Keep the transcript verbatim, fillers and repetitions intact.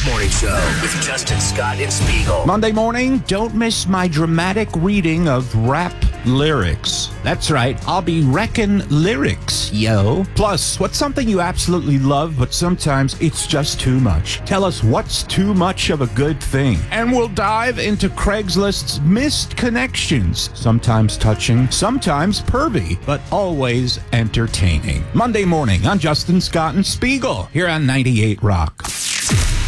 Morning Show with Justin Scott and Spiegel. Monday morning, don't miss my dramatic reading of rap lyrics. That's right, I'll be wrecking lyrics, yo. Plus, what's something you absolutely love, but sometimes it's just too much? Tell us what's too much of a good thing. And we'll dive into Craigslist's missed connections. Sometimes touching, sometimes pervy, but always entertaining. Monday morning on Justin Scott and Spiegel, here on ninety-eight Rock.